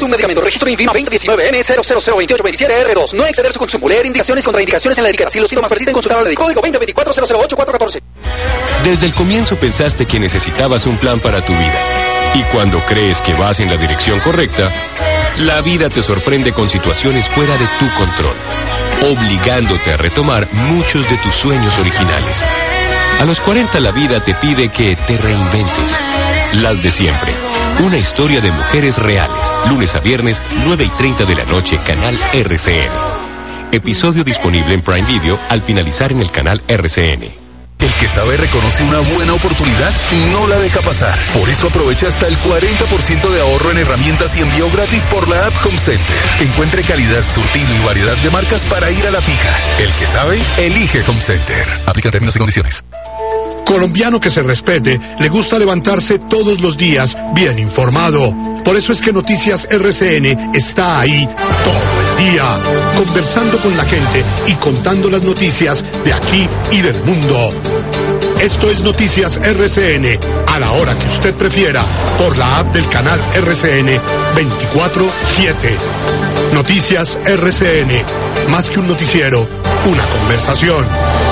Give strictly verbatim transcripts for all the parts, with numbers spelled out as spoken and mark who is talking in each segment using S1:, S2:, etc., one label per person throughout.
S1: de un medicamento. Registro INVIMA veinte diecinueve M cero cero cero veintiocho veintisiete R dos. No exceder su consumo. Leer indicaciones, contraindicaciones en la etiqueta. Si los síntomas persisten, consultar al médico. Código veinte veinticuatro cero cero ocho cuatro catorce.
S2: Desde el comienzo pensaste que necesitabas un plan para tu vida. Y cuando crees que vas en la dirección correcta, la vida te sorprende con situaciones fuera de tu control, obligándote a retomar muchos de tus sueños originales. A los cuarenta la vida te pide que te reinventes. Las de siempre. Una historia de mujeres reales. Lunes a viernes, nueve y treinta de la noche, canal R C N. Episodio disponible en Prime Video al finalizar en el canal R C N.
S3: El que sabe reconoce una buena oportunidad y no la deja pasar. Por eso aprovecha hasta el cuarenta por ciento de ahorro en herramientas y envío gratis por la app Home Center. Encuentre calidad, surtido y variedad de marcas para ir a la fija. El que sabe, elige Home Center. Aplica términos y condiciones.
S4: Colombiano que se respete, le gusta levantarse todos los días bien informado. Por eso es que Noticias R C N está ahí todo el día, conversando con la gente y contando las noticias de aquí y del mundo. Esto es Noticias R C N, a la hora que usted prefiera, por la app del canal R C N veinticuatro siete. Noticias R C N, más que un noticiero, una conversación.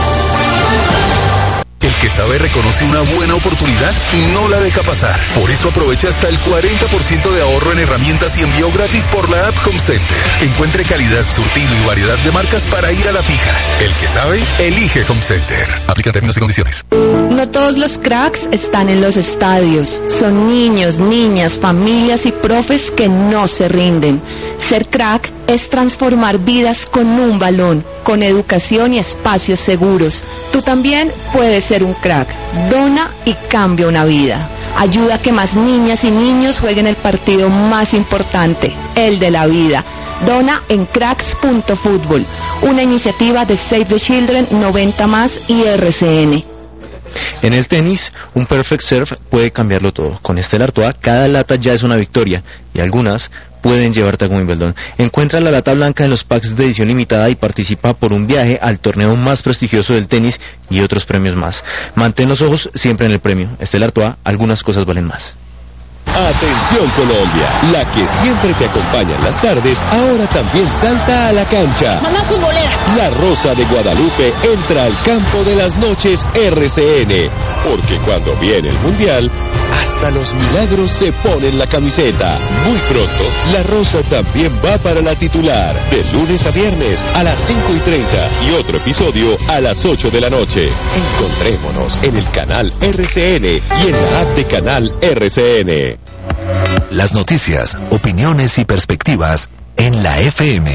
S3: El que sabe reconoce una buena oportunidad y no la deja pasar. Por eso aprovecha hasta el cuarenta por ciento de ahorro en herramientas y envío gratis por la app Home Center. Encuentre calidad, surtido y variedad de marcas para ir a la fija. El que sabe, elige Home Center. Aplica términos y condiciones.
S5: No todos los cracks están en los estadios. Son niños, niñas, familias y profes que no se rinden. Ser crack es transformar vidas con un balón, con educación y espacios seguros. Tú también puedes ser un crack. Dona y cambia una vida. Ayuda a que más niñas y niños jueguen el partido más importante, el de la vida. Dona en cracks punto fútbol, una iniciativa de Save the Children, noventa más y R C N.
S6: En el tenis, un perfect serve puede cambiarlo todo. Con Stella Artois, cada lata ya es una victoria, y algunas pueden llevarte a Wimbledon. Encuentra la lata blanca en los packs de edición limitada y participa por un viaje al torneo más prestigioso del tenis y otros premios más. Mantén los ojos siempre en el premio. Stella Artois, algunas cosas valen más.
S2: Atención Colombia, la que siempre te acompaña en las tardes, ahora también salta a la cancha.
S7: Mamá futbolera.
S2: La Rosa de Guadalupe entra al campo de las noches R C N, porque cuando viene el Mundial, hasta los milagros se ponen la camiseta. Muy pronto, La Rosa también va para la titular, de lunes a viernes a las cinco y treinta y otro episodio a las ocho de la noche. Encontrémonos en el canal R C N y en la app de canal R C N.
S3: Las noticias, opiniones y perspectivas en la F M.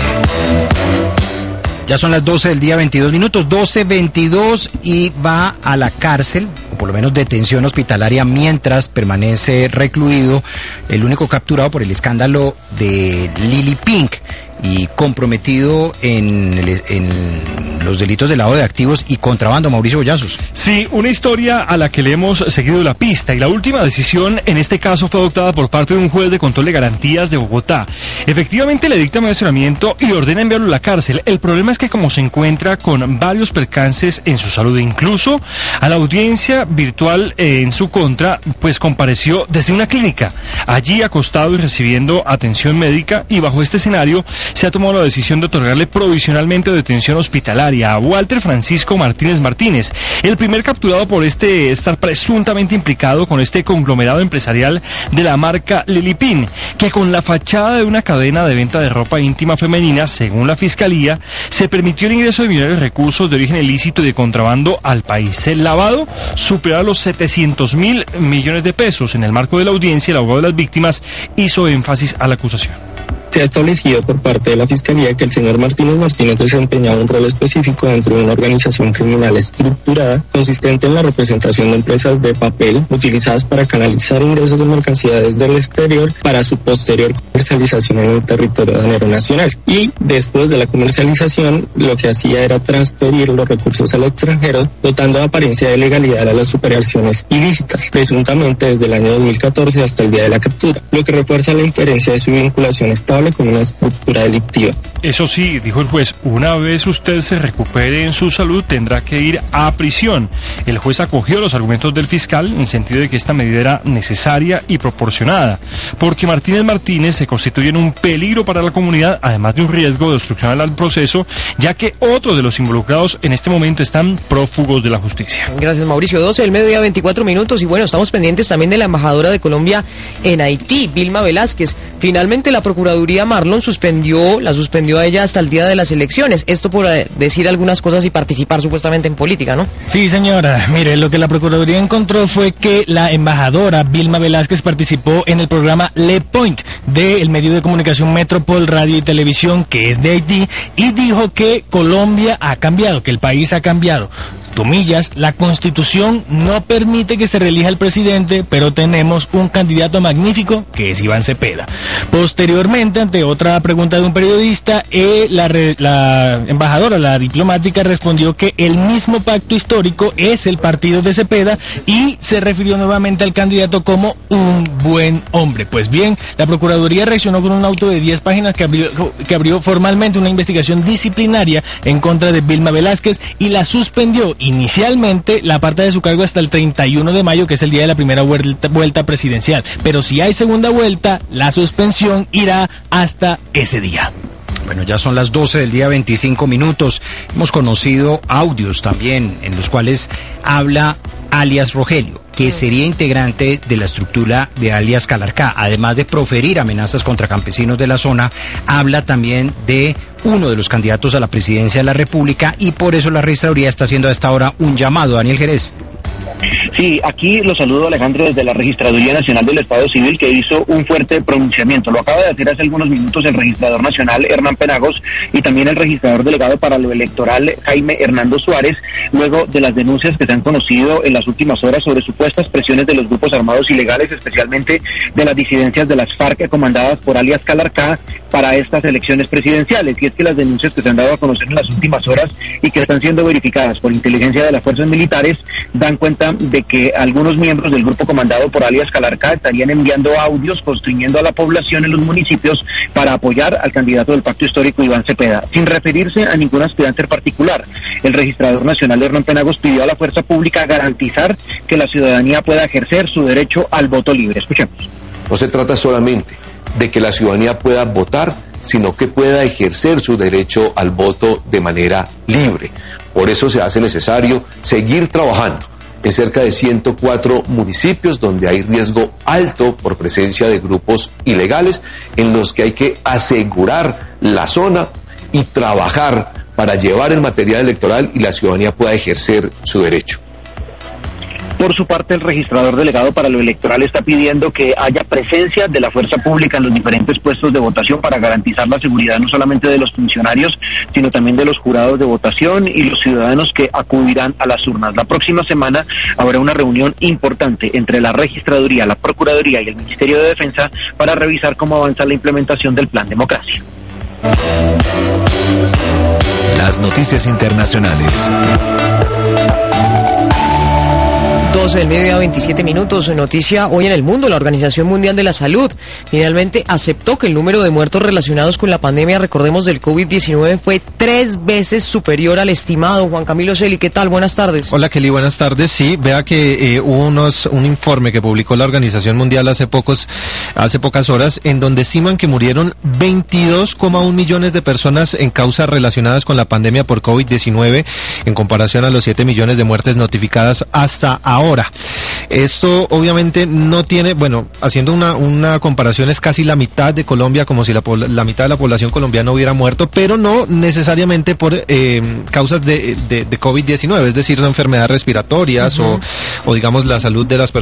S8: Ya son las doce del día, veintidós minutos, doce veintidós, y va a la cárcel, o por lo menos detención hospitalaria, mientras permanece recluido el único capturado por el escándalo de Lili Pink y comprometido en, el, en los delitos de lavado de activos y contrabando. Mauricio Bollazos.
S9: Sí, una historia a la que le hemos seguido la pista, y la última decisión en este caso fue adoptada por parte de un juez de control de garantías de Bogotá. Efectivamente le dicta mencionamiento y ordena enviarlo a la cárcel. El problema es que como se encuentra con varios percances en su salud, incluso a la audiencia virtual eh, en su contra, pues compareció desde una clínica, allí acostado y recibiendo atención médica, y bajo este escenario se ha tomado la decisión de otorgarle provisionalmente detención hospitalaria a Walter Francisco Martínez Martínez, el primer capturado por este estar presuntamente implicado con este conglomerado empresarial de la marca Lili Pink, que con la fachada de una cadena de venta de ropa íntima femenina, según la Fiscalía, se permitió el ingreso de millonarios recursos de origen ilícito y de contrabando al país. El lavado supera los setecientos mil millones de pesos. En el marco de la audiencia, el abogado de las víctimas hizo énfasis a la acusación.
S10: Se ha establecido por parte de la Fiscalía que el señor Martínez Martínez desempeñaba un rol específico dentro de una organización criminal estructurada consistente en la representación de empresas de papel utilizadas para canalizar ingresos de mercancía desde el exterior para su posterior comercialización en el territorio aduanero nacional. Y después de la comercialización, lo que hacía era transferir los recursos al extranjero, dotando de apariencia de legalidad a las operaciones ilícitas, presuntamente desde el año dos mil catorce hasta el día de la captura, lo que refuerza la inferencia de su vinculación estable probable con una estructura delictiva.
S9: Eso sí, dijo el juez, una vez usted se recupere en su salud tendrá que ir a prisión. El juez acogió los argumentos del fiscal en el sentido de que esta medida era necesaria y proporcionada, porque Martínez Martínez se constituye en un peligro para la comunidad, además de un riesgo de obstrucción al proceso, ya que otros de los involucrados en este momento están prófugos de la justicia.
S7: Gracias, Mauricio. doce del mediodía, veinticuatro minutos, y bueno, estamos pendientes también de la embajadora de Colombia en Haití, Vilma Velázquez. Finalmente la Procuraduría Marlon suspendió, la suspendió a ella hasta el día de las elecciones, esto por eh, decir algunas cosas y participar supuestamente en política, ¿no?
S11: Sí, señora. Mire, lo que la Procuraduría encontró fue que la embajadora Vilma Velázquez participó en el programa Le Point del medio de comunicación Metropol Radio y Televisión, que es de Haití, y dijo que Colombia ha cambiado, que el país ha cambiado. Comillas, la Constitución no permite que se reelija el presidente, pero tenemos un candidato magnífico que es Iván Cepeda. Posteriormente, ante otra pregunta de un periodista, eh, la, re, la embajadora, la diplomática, respondió que el mismo pacto histórico es el partido de Cepeda y se refirió nuevamente al candidato como un buen hombre. Pues bien, la Procuraduría reaccionó con un auto de diez páginas que abrió, que abrió formalmente una investigación disciplinaria en contra de Vilma Velázquez y la suspendió. Inicialmente la aparta de su cargo hasta el treinta y uno de mayo, que es el día de la primera vuelta, vuelta presidencial. Pero si hay segunda vuelta, la suspensión irá hasta ese día.
S8: Bueno, ya son las doce del día, veinticinco minutos. Hemos conocido audios también en los cuales habla alias Rogelio, que sería integrante de la estructura de alias Calarcá. Además de proferir amenazas contra campesinos de la zona, habla también de uno de los candidatos a la presidencia de la República, y por eso la registraduría está haciendo a esta hora un llamado. Daniel Jerez.
S12: Sí, aquí lo saludo, Alejandro, desde la Registraduría Nacional del Estado Civil, que hizo un fuerte pronunciamiento. Lo acaba de hacer hace algunos minutos el registrador nacional Hernán Penagos y también el registrador delegado para lo electoral Jaime Hernando Suárez, luego de las denuncias que se han conocido en las últimas horas sobre supuestas presiones de los grupos armados ilegales, especialmente de las disidencias de las FARC comandadas por alias Calarcá para estas elecciones presidenciales. Y es que las denuncias que se han dado a conocer en las últimas horas y que están siendo verificadas por inteligencia de las fuerzas militares dan cuenta de que algunos miembros del grupo comandado por alias Calarcá estarían enviando audios constriñendo a la población en los municipios para apoyar al candidato del pacto histórico Iván Cepeda, sin referirse a ningún aspirante en particular. El registrador nacional Hernán Penagos pidió a la fuerza pública garantizar que la ciudadanía pueda ejercer su derecho al voto libre. Escuchemos.
S13: No se trata solamente de que la ciudadanía pueda votar, sino que pueda ejercer su derecho al voto de manera libre. Por eso se hace necesario seguir trabajando en cerca de ciento cuatro municipios donde hay riesgo alto por presencia de grupos ilegales, en los que hay que asegurar la zona y trabajar para llevar el material electoral y la ciudadanía pueda ejercer su derecho.
S12: Por su parte, el registrador delegado para lo electoral está pidiendo que haya presencia de la fuerza pública en los diferentes puestos de votación para garantizar la seguridad no solamente de los funcionarios, sino también de los jurados de votación y los ciudadanos que acudirán a las urnas. La próxima semana habrá una reunión importante entre la registraduría, la procuraduría y el Ministerio de Defensa para revisar cómo avanza la implementación del Plan Democracia.
S3: Las noticias internacionales.
S7: doce del mediodía, veintisiete minutos. Noticia hoy en el mundo. La Organización Mundial de la Salud finalmente aceptó que el número de muertos relacionados con la pandemia, recordemos, del COVID diecinueve fue tres veces superior al estimado. Juan Camilo Celi, ¿qué tal? Buenas tardes.
S14: Hola, Kelly, buenas tardes. Sí, vea que eh, hubo unos, un informe que publicó la Organización Mundial hace pocos, hace pocas horas, en donde estiman que murieron veintidós coma uno millones de personas en causas relacionadas con la pandemia por COVID diecinueve, en comparación a los siete millones de muertes notificadas hasta ahora. Esto obviamente no tiene, bueno, haciendo una, una comparación, es casi la mitad de Colombia, como si la, la mitad de la población colombiana hubiera muerto, pero no necesariamente por eh, causas de, de, de COVID diecinueve, es decir, enfermedades respiratorias, uh-huh. o, o digamos la salud de las personas